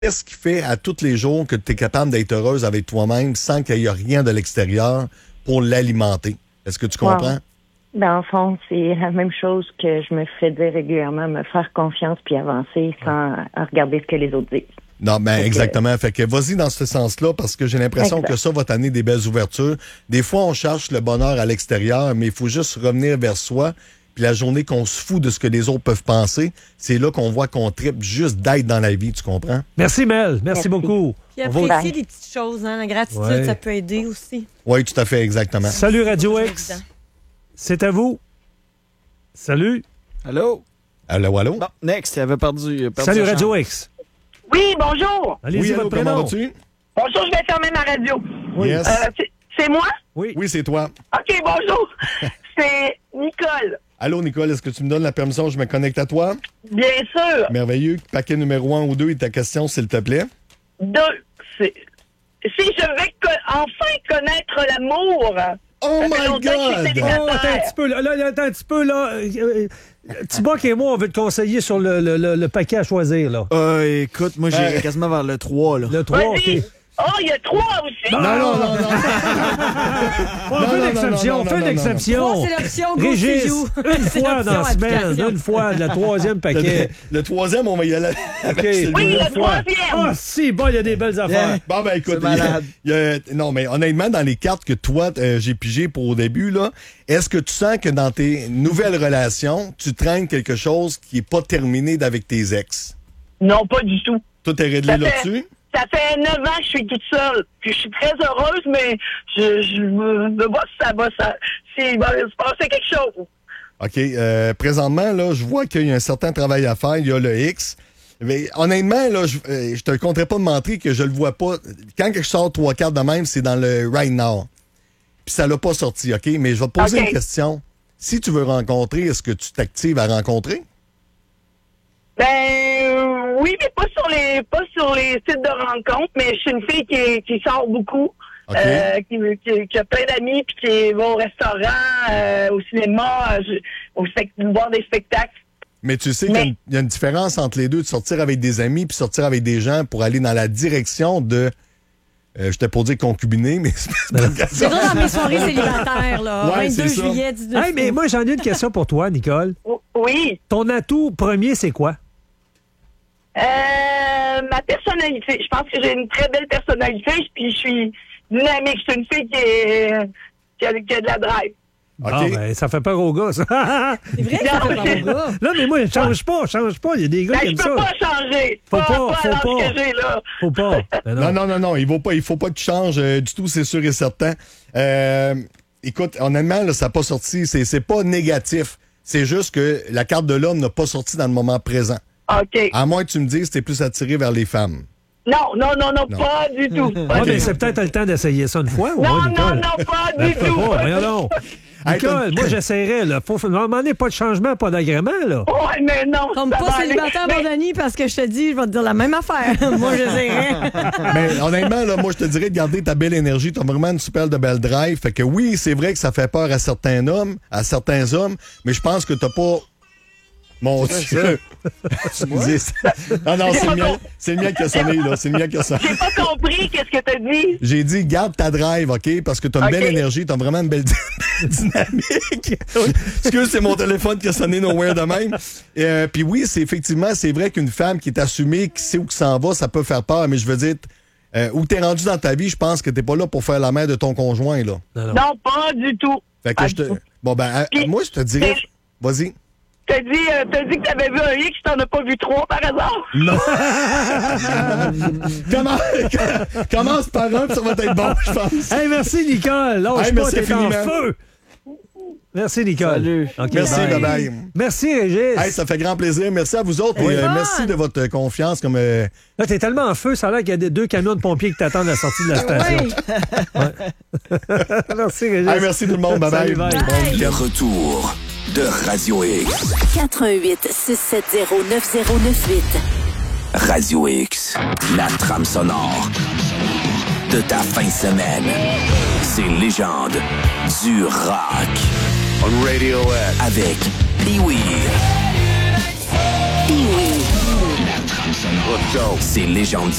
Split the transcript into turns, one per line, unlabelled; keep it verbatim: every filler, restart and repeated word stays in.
Qu'est-ce qui fait à tous les jours que tu es capable d'être heureuse avec toi-même sans qu'il y ait rien de l'extérieur pour l'alimenter? Est-ce que tu comprends?
Wow. Dans le fond, c'est la même chose que je me fais dire régulièrement, me faire confiance puis avancer sans regarder ce que les autres disent.
Non, ben
fait
exactement.
Que...
Fait que vas-y dans ce sens-là parce que j'ai l'impression exact. que ça va t'amener des belles ouvertures. Des fois, on cherche le bonheur à l'extérieur, mais il faut juste revenir vers soi. Puis la journée qu'on se fout de ce que les autres peuvent penser, c'est là qu'on voit qu'on tripe juste d'être dans la vie, tu comprends?
Merci, Mel. Merci, Merci. beaucoup.
Puis apprécier des petites choses, hein. La gratitude, ouais. ça peut aider aussi.
Oui, tout à fait, exactement.
Salut, Radio X. C'est à vous. Salut.
Allô?
Allô, allô?
Bon, next, il avait perdu. perdu
Salut, Radio X.
Oui, bonjour.
Allez-y, oui, allô, votre comment vas-tu?
Bonjour, je vais fermer ma radio.
Oui. Yes.
Euh, c'est, c'est moi?
Oui. Oui, c'est toi.
OK, bonjour. C'est Nicole.
Allô, Nicole, est-ce que tu me donnes la permission que je me connecte à toi?
Bien sûr.
Merveilleux. Paquet numéro un ou deux et ta question, s'il te plaît.
Deux. C'est... Si je vais co- enfin connaître l'amour...
Oh my God!
Oh, attends un petit peu, là, là, attends un petit peu, là. Euh, Thibac et moi, on veut te conseiller sur le, le, le, le paquet à choisir, là.
Euh, écoute, moi, j'ai euh, quasiment vers le trois, là.
Le trois,
OK. Oh, il y a trois aussi.
Non, non, non, non. non.
On fait une exception, on fait une exception.
C'est l'option
Régis, une fois dans la semaine, une fois, le troisième paquet.
Le, le troisième, on va y aller avec
okay.
Oui, le troisième.
Ah, oh, si, bon, il y a des belles affaires.
Yeah. Bon, ben, écoute, y a, y a, non, mais honnêtement, dans les cartes que toi, euh, j'ai pigées pour au début, là, est-ce que tu sens que dans tes nouvelles relations, tu traînes quelque chose qui n'est pas terminé avec tes ex?
Non, pas du tout.
Tout est réglé
ça
là-dessus?
Fait... Ça fait neuf ans que je suis toute seule. Puis je suis très heureuse, mais je, je me vois si ça va, ça, s'il va se passer quelque chose.
OK. Euh, présentement, là, je vois qu'il y a un certain travail à faire. Il y a le X. Mais honnêtement, là, je, euh, je te compterai pas de mentir que je le vois pas. Quand je sors trois cartes de même, c'est dans le right now. Puis ça l'a pas sorti, OK? Mais je vais te poser okay. une question. Si tu veux rencontrer, est-ce que tu t'actives à rencontrer?
Ben euh, oui, mais pas sur les pas sur les sites de rencontres, mais je suis une fille qui, qui sort beaucoup, okay. euh, qui, qui, qui a plein d'amis, puis qui va au restaurant, euh, au cinéma, je, au voir des spectacles.
Mais tu sais mais... qu'il y a une différence entre les deux, de sortir avec des amis puis sortir avec des gens pour aller dans la direction de... Euh, je t'ai pas dit concubiner, mais c'est pas
c'est vrai dans mes soirées célibataires, là.
Ouais,
vingt-deux juillet, dix-neuf
hey, mais moi, j'en ai une question pour toi, Nicole.
Oui.
Ton atout premier, c'est quoi?
Euh, ma personnalité. Je pense que j'ai une très belle personnalité, puis je suis dynamique. Je suis une fille qui, est, qui, a, qui a de la drive.
Okay. Ah, ben, ça fait peur aux gars, ça.
C'est vrai que ça fait peur aux gars.
Non, mais moi, change pas, change pas. Il y a des gars
ben,
qui aiment ça.
Je peux pas changer.
Faut
pas,
pas,
pas,
faut pas.
Que j'ai, là.
Faut pas.
Ben non. non, non, non, non. Il faut pas, il faut pas que tu changes euh, du tout, c'est sûr et certain. Euh, écoute, honnêtement, là, ça n'a pas sorti. C'est, c'est pas négatif. C'est juste que la carte de l'homme n'a pas sorti dans le moment présent.
OK.
À moins que tu me dises que t'es plus attiré vers les femmes.
Non, non, non, non, non. Pas du tout. Pas
ouais,
du
mais
tout.
c'est peut-être le temps d'essayer ça une fois.
Non,
ouais,
non, non, pas
ben,
du tout.
Pas, mais non. Nicole, moi, j'essaierais, là. Faut demander pas de changement, pas d'agrément, là.
Ouais, mais non.
Comme pas célibataire, mon ami, parce que je te dis, je vais te dire la même affaire. Moi, j'essaierais.
Mais honnêtement, là, moi, je te dirais de garder ta belle énergie. T'as vraiment une super de belle drive. Fait que oui, c'est vrai que ça fait peur à certains hommes, à certains hommes, mais je pense que t'as pas... Mon Dieu! Tu me dis ça. Non, non, c'est le, mien, c'est le mien qui a sonné, là. C'est le mien qui a sonné.
J'ai pas compris qu'est-ce que t'as dit.
J'ai dit, garde ta drive, OK? Parce que t'as une okay. belle énergie, t'as vraiment une belle dynamique. Excuse, c'est mon téléphone qui a sonné nowhere de même. Euh, Puis oui, c'est effectivement, c'est vrai qu'une femme qui est assumée, qui sait où qui s'en va, ça peut faire peur, mais je veux dire, euh, où t'es rendu dans ta vie, je pense que t'es pas là pour faire la mère de ton conjoint, là.
Non, non. non pas du tout.
Fait que je te... Bon, ben, Puis, moi, je te dirais... Vas-y.
T'as dit, euh, t'as dit que t'avais vu un X, t'en as pas vu trois par hasard?
Non! Comment, commence par un, puis ça va être bon, je pense.
Hey, merci, Nicole. Lâche hey, pas, t'es en feu. Merci, Nicole.
Salut.
Okay, merci, bye. bye bye.
Merci, Régis.
Hey, ça fait grand plaisir. Merci à vous autres. Oui, et, euh, merci de votre confiance. Comme, euh...
Là, t'es tellement en feu, ça a l'air qu'il y a des deux camions de pompiers qui t'attendent à la sortie de la station. Oui. Ouais. Merci, Régis.
Hey, merci tout le monde. Bye bye.
Salut, bye.
bye. Le retour de Radio X.
quatre un huit, six sept zéro, neuf zéro neuf huit.
Radio X, la trame sonore de ta fin de semaine. Ces légendes du rock. On Radio X. Avec Pee-Wee.
Pee-Wee.
La trame sonore. C'est Légende